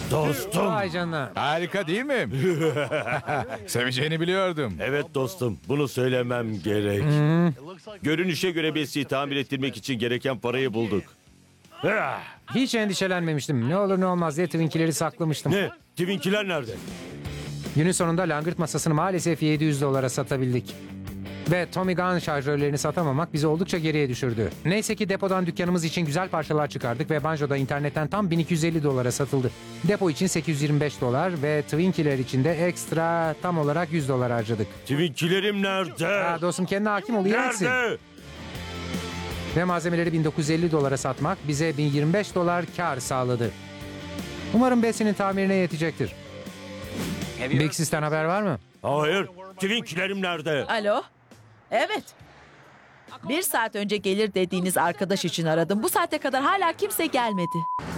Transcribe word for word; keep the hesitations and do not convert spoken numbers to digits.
Dostum. Vay canına. Harika değil mi? Seveceğini biliyordum. Evet dostum, bunu söylemem gerek. Görünüşe göre Bessie'yi tamir ettirmek için gereken parayı bulduk. Ah, Hiç endişelenmemiştim. Ne olur ne olmaz diye Twinkileri saklamıştım. ne? Twinkiler nerede? Günün sonunda langırt masasını maalesef yedi yüz dolara satabildik. Ve Tommy Gunn şarjörlerini satamamak bizi oldukça geriye düşürdü. Neyse ki depodan dükkanımız için güzel parçalar çıkardık ve banjo da internetten tam bin iki yüz elli dolara satıldı. Depo için sekiz yüz yirmi beş dolar ve Twinkiler için de ekstra tam olarak yüz dolar harcadık. Twinkilerim nerede? Ha, dostum kendine hakim ol, iyi misin? Nerede? Ve malzemeleri bin dokuz yüz elli dolara satmak bize bin yirmi beş dolar kar sağladı. Umarım Bessie'nin tamirine yetecektir. Big Sis'ten haber var mı? Hayır, Twinkilerim nerede? Alo? Evet. Bir saat önce gelir dediğiniz arkadaş için aradım. Bu saate kadar hala kimse gelmedi.